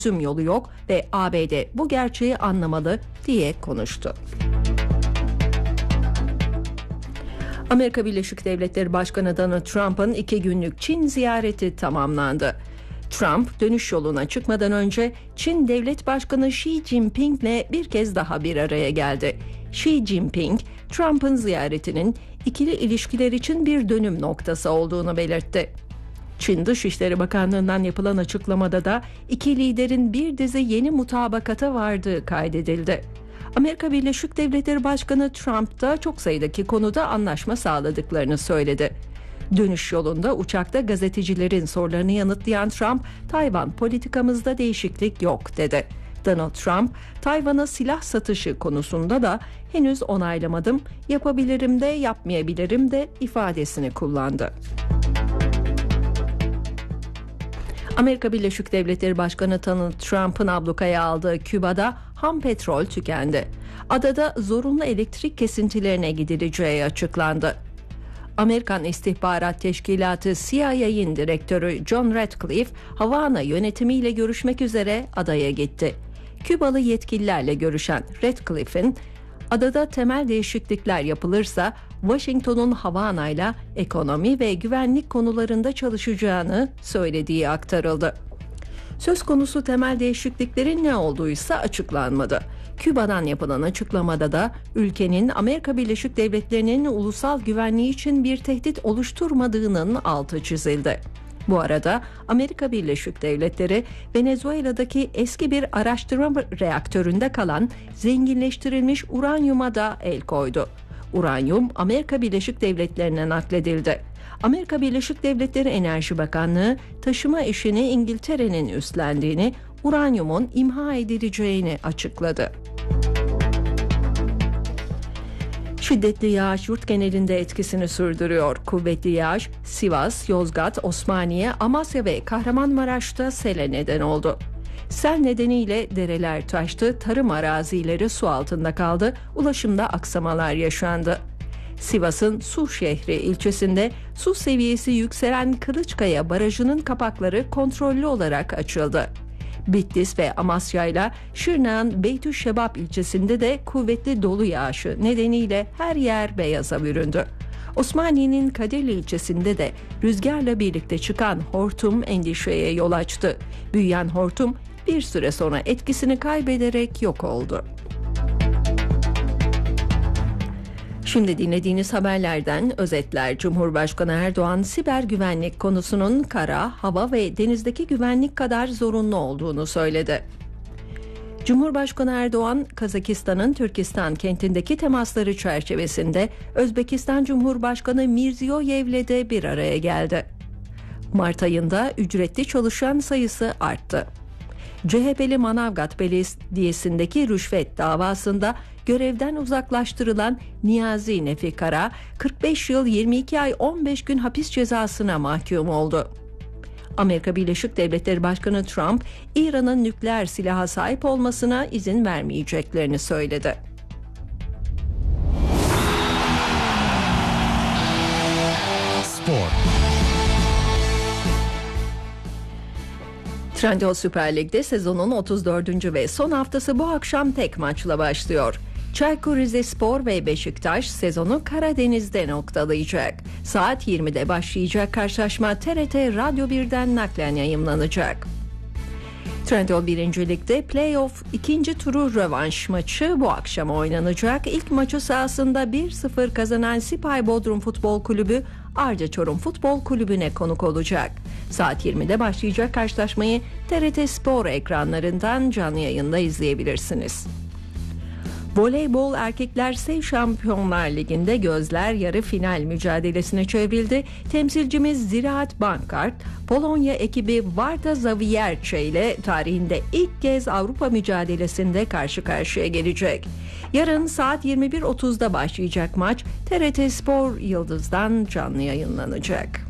çözüm yolu yok ve ABD bu gerçeği anlamalı diye konuştu. Amerika Birleşik Devletleri Başkanı Donald Trump'ın 2 günlük Çin ziyareti tamamlandı. Trump dönüş yoluna çıkmadan önce Çin Devlet Başkanı Xi Jinping'le bir kez daha bir araya geldi. Xi Jinping, Trump'ın ziyaretinin ikili ilişkiler için bir dönüm noktası olduğunu belirtti. Çin Dışişleri Bakanlığı'ndan yapılan açıklamada da iki liderin bir dizi yeni mutabakata vardığı kaydedildi. Amerika Birleşik Devletleri Başkanı Trump da çok sayıdaki konuda anlaşma sağladıklarını söyledi. Dönüş yolunda uçakta gazetecilerin sorularını yanıtlayan Trump, Tayvan politikamızda değişiklik yok dedi. Donald Trump, Tayvan'a silah satışı konusunda da henüz onaylamadım, yapabilirim de yapmayabilirim de ifadesini kullandı. Amerika Birleşik Devletleri Başkanı Donald Trump'ın ablukaya aldığı Küba'da ham petrol tükendi. Adada zorunlu elektrik kesintilerine gidileceği açıklandı. Amerikan İstihbarat Teşkilatı CIA'nin direktörü John Ratcliffe, Havana yönetimiyle görüşmek üzere adaya gitti. Kübalı yetkililerle görüşen Ratcliffe'in, adada temel değişiklikler yapılırsa Washington'un Havana'yla ekonomi ve güvenlik konularında çalışacağını söylediği aktarıldı. Söz konusu temel değişikliklerin ne olduğuysa açıklanmadı. Küba'dan yapılan açıklamada da ülkenin Amerika Birleşik Devletleri'nin ulusal güvenliği için bir tehdit oluşturmadığının altı çizildi. Bu arada Amerika Birleşik Devletleri, Venezuela'daki eski bir araştırma reaktöründe kalan zenginleştirilmiş uranyuma da el koydu. Uranyum Amerika Birleşik Devletleri'ne nakledildi. Amerika Birleşik Devletleri Enerji Bakanlığı taşıma işini İngiltere'nin üstlendiğini, uranyumun imha edileceğini açıkladı. Şiddetli yağış yurt genelinde etkisini sürdürüyor. Kuvvetli yağış Sivas, Yozgat, Osmaniye, Amasya ve Kahramanmaraş'ta sele neden oldu. Sel nedeniyle dereler taştı, tarım arazileri su altında kaldı, ulaşımda aksamalar yaşandı. Sivas'ın Suşehri ilçesinde su seviyesi yükselen Kılıçkaya Barajı'nın kapakları kontrollü olarak açıldı. Bitlis ve Amasya ile Şırnak'ın Beytüşşebap ilçesinde de kuvvetli dolu yağışı nedeniyle her yer beyaza büründü. Osmaniye'nin Kadirli ilçesinde de rüzgarla birlikte çıkan hortum endişeye yol açtı. Büyüyen hortum bir süre sonra etkisini kaybederek yok oldu. Şimdi dinlediğiniz haberlerden özetler. Cumhurbaşkanı Erdoğan, siber güvenlik konusunun kara, hava ve denizdeki güvenlik kadar zorunlu olduğunu söyledi. Cumhurbaşkanı Erdoğan, Kazakistan'ın Türkistan kentindeki temasları çerçevesinde Özbekistan Cumhurbaşkanı Mirziyoyev'le de bir araya geldi. Mart ayında ücretli çalışan sayısı arttı. CHP'li Manavgat Belediyesi'ndeki rüşvet davasında görevden uzaklaştırılan Niyazi Nefi Kara, 45 yıl 22 ay 15 gün hapis cezasına mahkum oldu. Amerika Birleşik Devletleri Başkanı Trump, İran'ın nükleer silaha sahip olmasına izin vermeyeceklerini söyledi. Spor. Trendyol Süper Lig'de sezonun 34. ve son haftası bu akşam tek maçla başlıyor. Çaykur Rizespor ve Beşiktaş sezonu Karadeniz'de noktalayacak. Saat 20'de başlayacak karşılaşma TRT Radyo 1'den naklen yayımlanacak. Trendyol 1. Lig'de playoff 2. turu rövanş maçı bu akşam oynanacak. İlk maçı sahasında 1-0 kazanan Sipay Bodrum Futbol Kulübü Arca Çorum Futbol Kulübü'ne konuk olacak. Saat 20'de başlayacak karşılaşmayı TRT Spor ekranlarından canlı yayında izleyebilirsiniz. Voleybol Erkekler Sev Şampiyonlar Ligi'nde gözler yarı final mücadelesine çevrildi. Temsilcimiz Ziraat Bankart, Polonya ekibi Warta Zawiercie ile tarihinde ilk kez Avrupa mücadelesinde karşı karşıya gelecek. Yarın saat 21.30'da başlayacak maç TRT Spor Yıldız'dan canlı yayınlanacak.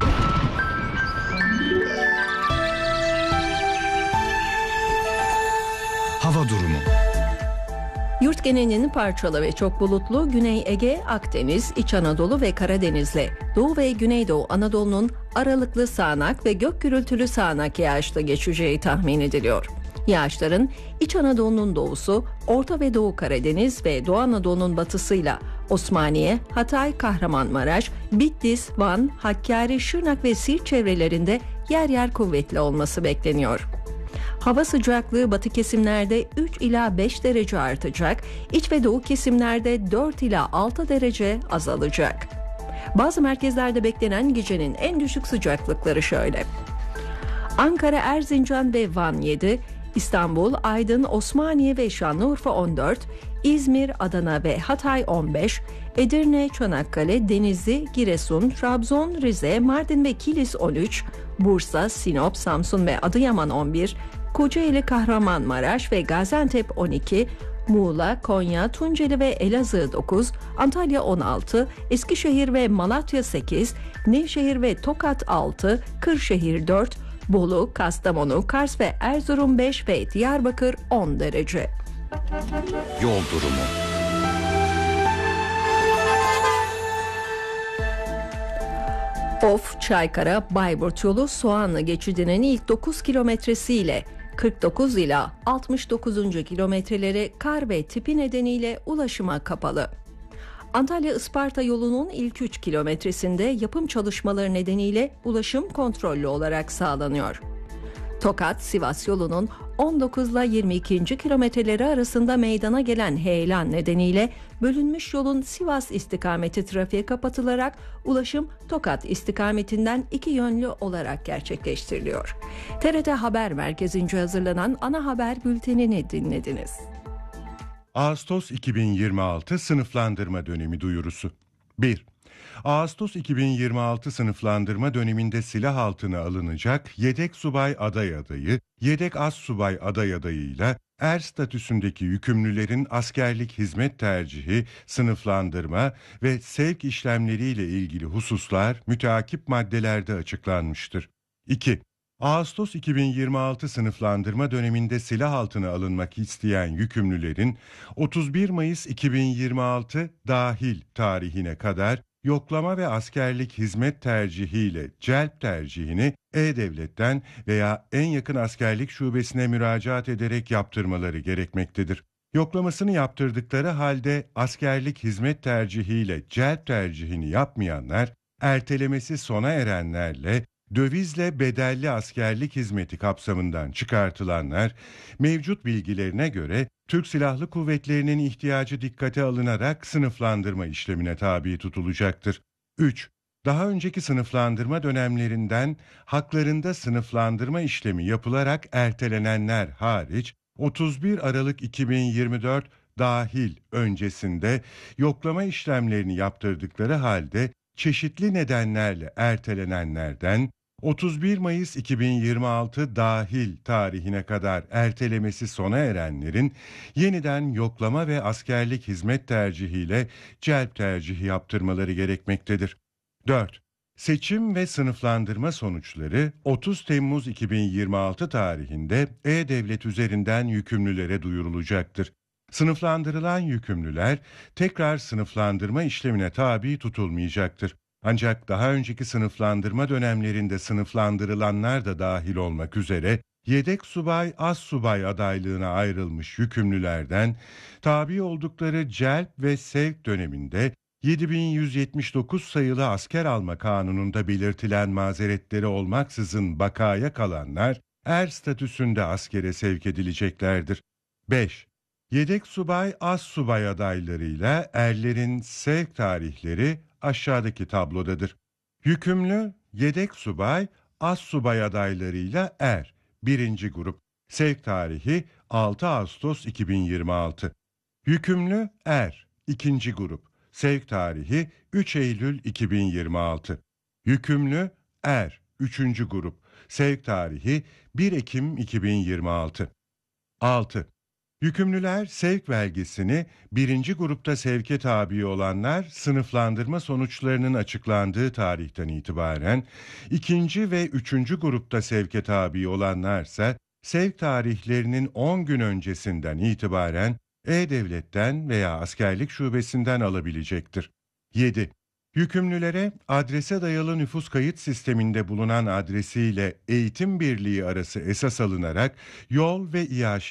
Hava durumu. Yurt genelinin parçalı ve çok bulutlu Güney Ege, Akdeniz, İç Anadolu ve Karadeniz'le Doğu ve Güneydoğu Anadolu'nun aralıklı sağanak ve gök gürültülü sağanak yağışla geçeceği tahmin ediliyor. Yağışların İç Anadolu'nun doğusu, Orta ve Doğu Karadeniz ve Doğu Anadolu'nun batısıyla Osmaniye, Hatay, Kahramanmaraş, Bitlis, Van, Hakkari, Şırnak ve Siirt çevrelerinde yer yer kuvvetli olması bekleniyor. Hava sıcaklığı batı kesimlerde 3 ila 5 derece artacak, iç ve doğu kesimlerde 4 ila 6 derece azalacak. Bazı merkezlerde beklenen gecenin en düşük sıcaklıkları şöyle: Ankara, Erzincan ve Van 7, İstanbul, Aydın, Osmaniye ve Şanlıurfa 14, İzmir, Adana ve Hatay 15, Edirne, Çanakkale, Denizli, Giresun, Trabzon, Rize, Mardin ve Kilis 13, Bursa, Sinop, Samsun ve Adıyaman 11, Kocaeli, Kahramanmaraş ve Gaziantep 12, Muğla, Konya, Tunceli ve Elazığ 9, Antalya 16, Eskişehir ve Malatya 8, Nevşehir ve Tokat 6, Kırşehir 4, Bolu, Kastamonu, Kars ve Erzurum 5 ve Diyarbakır 10 derece. Yol durumu. Of, Çaykara, Bayburt yolu Soğanlı geçidinin ilk 9 kilometresiyle 49 ila 69. kilometreleri kar ve tipi nedeniyle ulaşıma kapalı. Antalya-Isparta yolunun ilk 3 kilometresinde yapım çalışmaları nedeniyle ulaşım kontrollü olarak sağlanıyor. Tokat-Sivas yolunun 19 ile 22. kilometreleri arasında meydana gelen heyelan nedeniyle bölünmüş yolun Sivas istikameti trafiğe kapatılarak ulaşım Tokat istikametinden iki yönlü olarak gerçekleştiriliyor. TRT Haber Merkezi'nce hazırlanan ana haber bültenini dinlediniz. Ağustos 2026 sınıflandırma dönemi duyurusu. 1. Ağustos 2026 sınıflandırma döneminde silah altına alınacak yedek subay aday adayı, yedek az subay aday adayıyla er statüsündeki yükümlülerin askerlik hizmet tercihi, sınıflandırma ve sevk işlemleriyle ilgili hususlar müteakip maddelerde açıklanmıştır. 2. Ağustos 2026 sınıflandırma döneminde silah altına alınmak isteyen yükümlülerin 31 Mayıs 2026 dahil tarihine kadar yoklama ve askerlik hizmet tercihiyle celp tercihini E-Devlet'ten veya en yakın askerlik şubesine müracaat ederek yaptırmaları gerekmektedir. Yoklamasını yaptırdıkları halde askerlik hizmet tercihiyle celp tercihini yapmayanlar, ertelemesi sona erenlerle dövizle bedelli askerlik hizmeti kapsamından çıkartılanlar, mevcut bilgilerine göre Türk Silahlı Kuvvetleri'nin ihtiyacı dikkate alınarak sınıflandırma işlemine tabi tutulacaktır. 3. Daha önceki sınıflandırma dönemlerinden haklarında sınıflandırma işlemi yapılarak ertelenenler hariç 31 Aralık 2024 dahil öncesinde yoklama işlemlerini yaptırdıkları halde çeşitli nedenlerle ertelenenlerden 31 Mayıs 2026 dahil tarihine kadar ertelemesi sona erenlerin yeniden yoklama ve askerlik hizmet tercihiyle celp tercihi yaptırmaları gerekmektedir. 4. Seçim ve sınıflandırma sonuçları 30 Temmuz 2026 tarihinde E-Devlet üzerinden yükümlülere duyurulacaktır. Sınıflandırılan yükümlüler tekrar sınıflandırma işlemine tabi tutulmayacaktır. Ancak daha önceki sınıflandırma dönemlerinde sınıflandırılanlar da dahil olmak üzere yedek subay, az subay adaylığına ayrılmış yükümlülerden tabi oldukları celp ve sevk döneminde 7179 sayılı asker alma kanununda belirtilen mazeretleri olmaksızın bakaya kalanlar er statüsünde askere sevk edileceklerdir. 5. Yedek subay, az subay adaylarıyla erlerin sevk tarihleri aşağıdaki tablodadır. Yükümlü, yedek subay, az subay adaylarıyla er, 1. grup, sevk tarihi 6 Ağustos 2026. Yükümlü er, 2. grup, sevk tarihi 3 Eylül 2026. Yükümlü er, 3. grup, sevk tarihi 1 Ekim 2026. 6. Yükümlüler sevk belgesini 1. grupta sevke tabi olanlar sınıflandırma sonuçlarının açıklandığı tarihten itibaren, 2. ve 3. grupta sevke tabi olanlarsa sevk tarihlerinin 10 gün öncesinden itibaren E-Devlet'ten veya askerlik şubesinden alabilecektir. 7. Yükümlülere adrese dayalı nüfus kayıt sisteminde bulunan adresiyle eğitim birliği arası esas alınarak yol ve İAŞ